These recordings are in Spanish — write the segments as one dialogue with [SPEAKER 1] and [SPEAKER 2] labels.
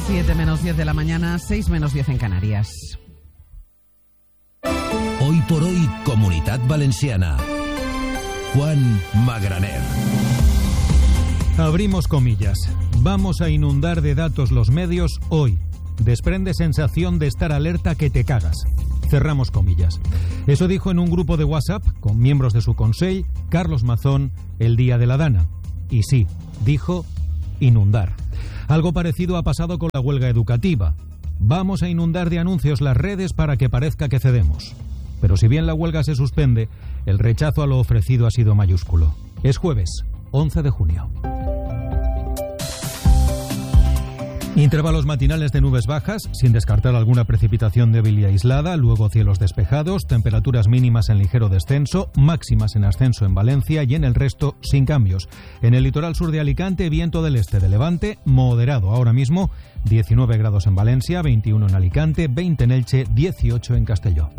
[SPEAKER 1] 7 menos 10 de la mañana, 6 menos 10 en Canarias.
[SPEAKER 2] Hoy por hoy, Comunitat Valenciana. Juan Magraner.
[SPEAKER 3] Abrimos comillas. Vamos a inundar de datos los medios hoy. Desprende sensación de estar alerta que te cagas. Cerramos comillas. Eso dijo en un grupo de WhatsApp con miembros de su consell Carlos Mazón el día de la Dana. Y sí, dijo inundar. Algo parecido ha pasado con la huelga educativa. Vamos a inundar de anuncios las redes para que parezca que cedemos. Pero si bien la huelga se suspende, el rechazo a lo ofrecido ha sido mayúsculo. Es jueves, 11 de junio. Intervalos matinales de nubes bajas, sin descartar alguna precipitación débil y aislada, luego cielos despejados, temperaturas mínimas en ligero descenso, máximas en ascenso en Valencia y en el resto sin cambios. En el litoral sur de Alicante, viento del este de levante, moderado ahora mismo, 19 grados en Valencia, 21 en Alicante, 20 en Elche, 18 en Castelló.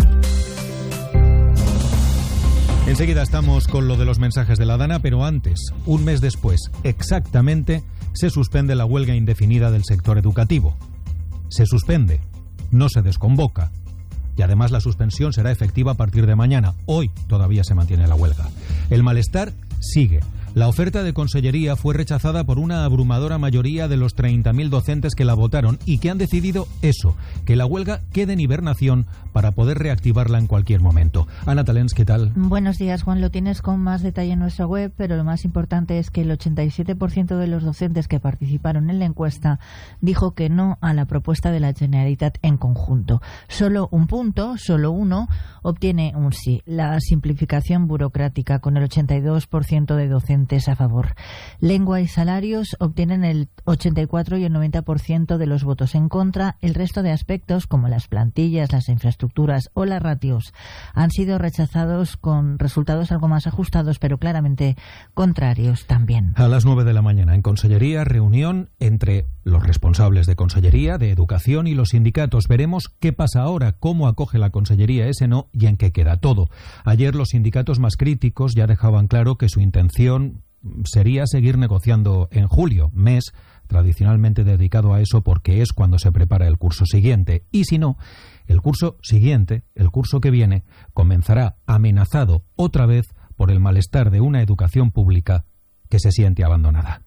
[SPEAKER 3] Enseguida estamos con lo de los mensajes de la Dana, pero antes, un mes después, exactamente, se suspende la huelga indefinida del sector educativo. Se suspende, no se desconvoca. Y además la suspensión será efectiva a partir de mañana. Hoy todavía se mantiene la huelga. El malestar sigue. La oferta de consellería fue rechazada por una abrumadora mayoría de los 30.000 docentes que la votaron y que han decidido eso, que la huelga quede en hibernación para poder reactivarla en cualquier momento. Ana Talens, ¿qué tal?
[SPEAKER 4] Buenos días, Juan. Lo tienes con más detalle en nuestra web, pero lo más importante es que el 87% de los docentes que participaron en la encuesta dijo que no a la propuesta de la Generalitat en conjunto. Solo un punto, solo uno, obtiene un sí. La simplificación burocrática, con el 82% de docentes a favor. Lengua y salarios obtienen el 84 y el 90% de los votos en contra. El resto de aspectos, como las plantillas, las infraestructuras o las ratios, han sido rechazados con resultados algo más ajustados, pero claramente contrarios también.
[SPEAKER 3] A las 9 de la mañana en Consellería, reunión entre los responsables de Consellería, de Educación y los sindicatos. Veremos qué pasa ahora, cómo acoge la Consellería ese no y en qué queda todo. Ayer los sindicatos más críticos ya dejaban claro que su intención sería seguir negociando en julio, mes tradicionalmente dedicado a eso porque es cuando se prepara el curso siguiente. Y si no, el curso siguiente, el curso que viene, comenzará amenazado otra vez por el malestar de una educación pública que se siente abandonada.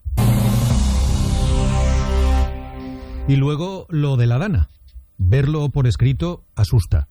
[SPEAKER 3] Y luego lo de la Dana. Verlo por escrito asusta.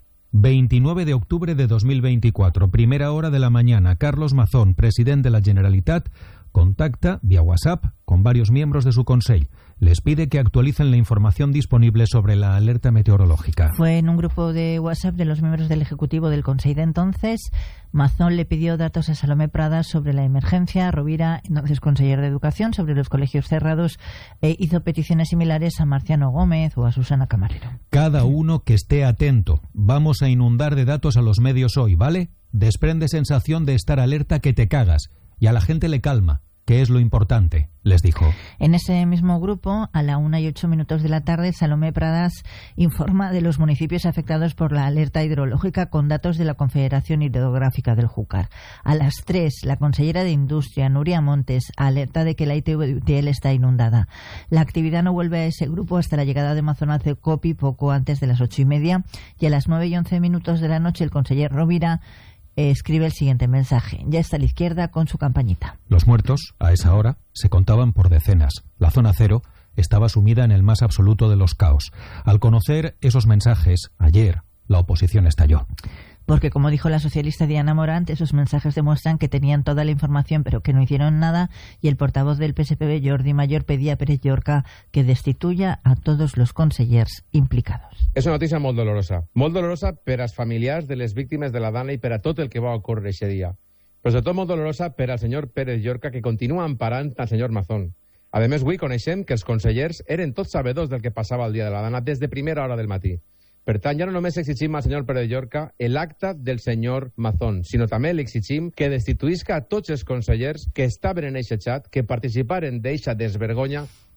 [SPEAKER 3] 29 de octubre de 2024, primera hora de la mañana, Carlos Mazón, presidente de la Generalitat, contacta vía WhatsApp con varios miembros de su consell. Les pide que actualicen la información disponible sobre la alerta meteorológica.
[SPEAKER 4] Fue en un grupo de WhatsApp de los miembros del Ejecutivo del Consell de entonces. Mazón le pidió datos a Salomé Pradas sobre la emergencia, a Rovira, entonces conseller de Educación, sobre los colegios cerrados, e hizo peticiones similares a Marciano Gómez o a Susana Camarero.
[SPEAKER 3] Cada uno que esté atento. Vamos a inundar de datos a los medios hoy, ¿vale? Desprende sensación de estar alerta que te cagas. Y a la gente le calma, que es lo importante, les dijo. En ese mismo grupo, a la 1:08 de la tarde, Salomé Pradas informa de los municipios afectados por la alerta hidrológica con datos de la Confederación Hidrográfica del Júcar. A las 3, la consellera de Industria, Núria Montes, alerta de que la ITV de Utiel está inundada. La actividad no vuelve a ese grupo hasta la llegada de Mazón a COPI poco antes de las 8:30, y a las 9:11 de la noche, el conseller Rovira escribe el siguiente mensaje. Ya está a la izquierda con su campañita. Los muertos, a esa hora, se contaban por decenas. La zona cero estaba sumida en el más absoluto de los caos. Al conocer esos mensajes, ayer, la oposición estalló. Porque, como dijo la socialista Diana Morant, esos mensajes demuestran que tenían toda la información pero que no hicieron nada, y el portavoz del PSPB, Jordi Mayor, pedía a Pérez Llorca que destituya a todos los consellers implicados.
[SPEAKER 5] És una notícia molt dolorosa per als familiars de les víctimes de la Dana i per a tot el que va ocórrer aquest dia. Però sobretot molt dolorosa per al senyor Pérez Llorca, que continua emparant al senyor Mazón. A més, avui coneixem que els consellers eren tots sabedors del que passava el dia de la Dana des de primera hora del matí. Per tant, ja no només exigim al senyor Pérez Llorca l'acta del senyor Mazón, sinó també l'exigim que destituïsca a tots els consellers que estaven en aquest xat, que participaren d'eixa desvergonya.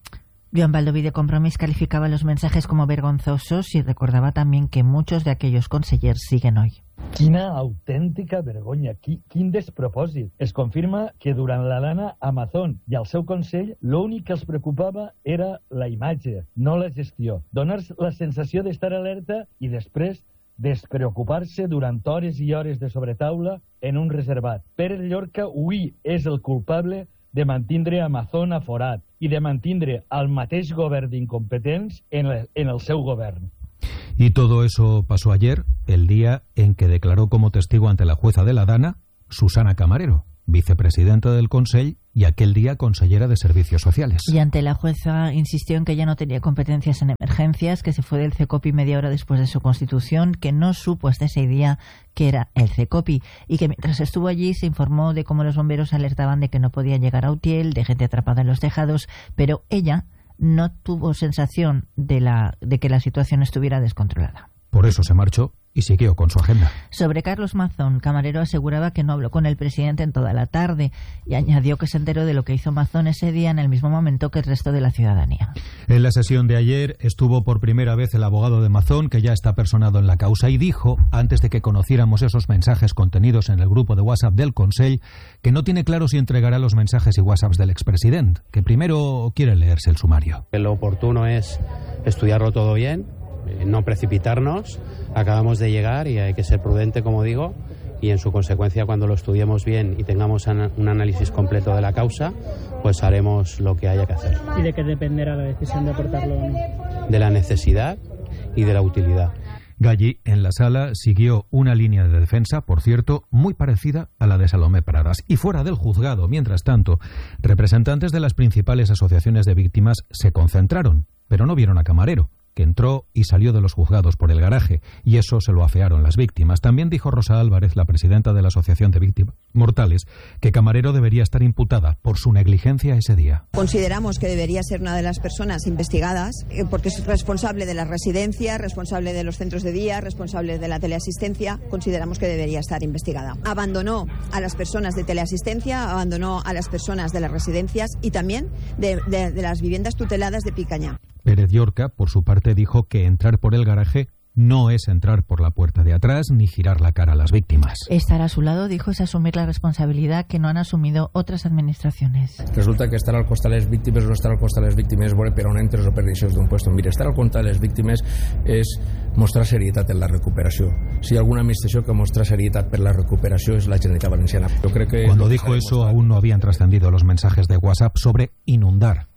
[SPEAKER 4] Joan Baldoví de Compromís calificaba los mensajes como vergonzosos y recordaba también que muchos de aquellos consellers siguen hoy.
[SPEAKER 6] Quina autèntica vergonya, quin despropòsit. Es confirma que durant la Dana Amazon i el seu Consell l'únic que els preocupava era la imatge, no la gestió. Donar la sensació d'estar alerta i després despreocupar-se durant hores i hores de sobretaula en un reservat. Pérez Llorca avui és el culpable de mantindre Amazon aforat i de mantindre el mateix govern d'incompetents en el seu govern.
[SPEAKER 3] Y todo eso pasó ayer, el día en que declaró como testigo ante la jueza de la Dana Susana Camarero, vicepresidenta del Consell y aquel día consellera de Servicios Sociales.
[SPEAKER 4] Y ante la jueza insistió en que ya no tenía competencias en emergencias, que se fue del CECOPI media hora después de su constitución, que no supo hasta ese día que era el CECOPI y que mientras estuvo allí se informó de cómo los bomberos alertaban de que no podían llegar a Utiel, de gente atrapada en los tejados, pero ella no tuvo sensación de que la situación estuviera descontrolada.
[SPEAKER 3] Por eso se marchó y siguió con su agenda.
[SPEAKER 4] Sobre Carlos Mazón, Camarero aseguraba que no habló con el presidente en toda la tarde y añadió que se enteró de lo que hizo Mazón ese día en el mismo momento que el resto de la ciudadanía.
[SPEAKER 3] En la sesión de ayer estuvo por primera vez el abogado de Mazón, que ya está personado en la causa, y dijo, antes de que conociéramos esos mensajes contenidos en el grupo de WhatsApp del Consell, que no tiene claro si entregará los mensajes y WhatsApps del expresidente, que primero quiere leerse el sumario.
[SPEAKER 7] Lo oportuno es estudiarlo todo bien, no precipitarnos. Acabamos de llegar y hay que ser prudente, como digo, y en su consecuencia, cuando lo estudiemos bien y tengamos un análisis completo de la causa, pues haremos lo que haya que hacer.
[SPEAKER 8] ¿Y de qué dependerá la decisión de aportarlo o no?
[SPEAKER 7] De la necesidad y de la utilidad.
[SPEAKER 3] Galli, en la sala, siguió una línea de defensa, por cierto, muy parecida a la de Salomé Pradas. Y fuera del juzgado, mientras tanto, representantes de las principales asociaciones de víctimas se concentraron, pero no vieron a Camarero, que entró y salió de los juzgados por el garaje, y eso se lo afearon las víctimas. También dijo Rosa Álvarez, la presidenta de la Asociación de Víctimas Mortales, que Camarero debería estar imputada por su negligencia ese día.
[SPEAKER 9] Consideramos que debería ser una de las personas investigadas, porque es responsable de las residencias, responsable de los centros de día, responsable de la teleasistencia. Consideramos que debería estar investigada. Abandonó a las personas de teleasistencia, abandonó a las personas de las residencias y también de las viviendas tuteladas de Picaña.
[SPEAKER 3] Pérez Llorca, por su parte, dijo que entrar por el garaje no es entrar por la puerta de atrás ni girar la cara a las víctimas.
[SPEAKER 4] Estar a su lado, dijo, es asumir la responsabilidad que no han asumido otras administracions.
[SPEAKER 10] Resulta que estar al costat de les víctimes o no estar al costat de les víctimes és veure per on entres o per deixes d'un puesto. Mira, estar al costat de les víctimes és mostrar serietat en la recuperació. Si hi ha alguna administració que mostra serietat per la recuperació és la Generalitat Valenciana. Yo creo que
[SPEAKER 3] cuando dijo eso aún no habían trascendido los mensajes de WhatsApp sobre inundar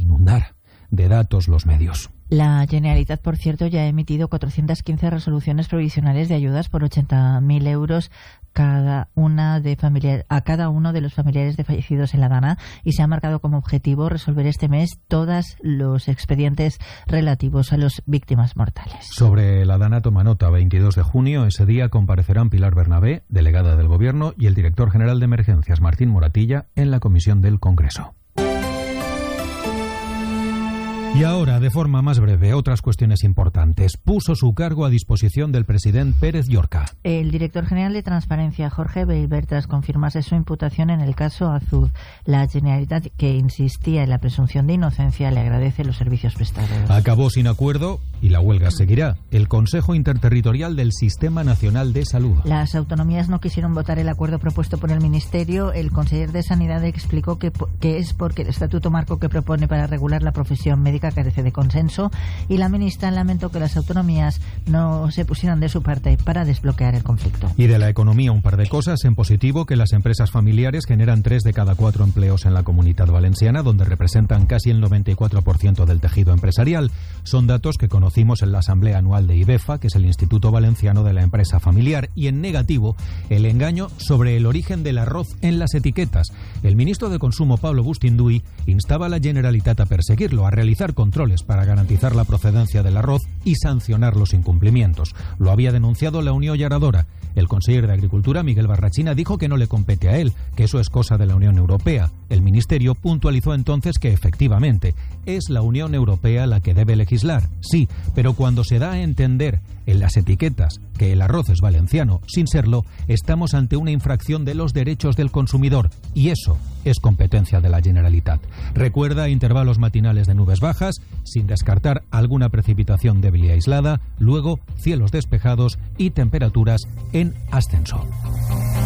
[SPEAKER 3] de datos los medios.
[SPEAKER 4] La Generalitat, por cierto, ya ha emitido 415 resoluciones provisionales de ayudas por 80.000 euros a cada uno de los familiares de fallecidos en la Dana, y se ha marcado como objetivo resolver este mes todos los expedientes relativos a las víctimas mortales.
[SPEAKER 3] Sobre la Dana, toma nota, 22 de junio, ese día comparecerán Pilar Bernabé, delegada del Gobierno, y el director general de Emergencias, Martín Moratilla, en la comisión del Congreso. Y ahora, de forma más breve, otras cuestiones importantes. Puso su cargo a disposición del presidente Pérez Llorca.
[SPEAKER 4] El director general de Transparencia, Jorge Beiber, tras confirmarse su imputación en el caso Azud, la Generalitat, que insistía en la presunción de inocencia, le agradece los servicios prestados.
[SPEAKER 3] Acabó sin acuerdo y la huelga seguirá. El Consejo Interterritorial del Sistema Nacional de Salud.
[SPEAKER 4] Las autonomías no quisieron votar el acuerdo propuesto por el Ministerio. El conseller de Sanidad explicó que es porque el Estatuto Marco que propone para regular la profesión médica carece de consenso, y la ministra lamentó que las autonomías no se pusieran de su parte para desbloquear el conflicto.
[SPEAKER 3] Y de la economía un par de cosas. En positivo, que las empresas familiares generan 3 de cada 4 empleos en la Comunitat Valenciana, donde representan casi el 94% del tejido empresarial. Son datos que conocimos en la asamblea anual de IBEFA, que es el Instituto Valenciano de la Empresa Familiar. Y en negativo, el engaño sobre el origen del arroz en las etiquetas. El ministro de Consumo, Pablo Bustinduy, instaba a la Generalitat a perseguirlo, a realizar controles para garantizar la procedencia del arroz y sancionar los incumplimientos. Lo había denunciado la Unión Llaradora. El conseller de Agricultura, Miguel Barrachina, dijo que no le compete a él, que eso es cosa de la Unión Europea. El Ministerio puntualizó entonces que efectivamente es la Unión Europea la que debe legislar, sí, pero cuando se da a entender en las etiquetas que el arroz es valenciano sin serlo, estamos ante una infracción de los derechos del consumidor y eso es competencia de la Generalitat. Recuerda intervalos matinales de nubes bajas, sin descartar alguna precipitación débil y aislada, luego cielos despejados y temperaturas en ascenso.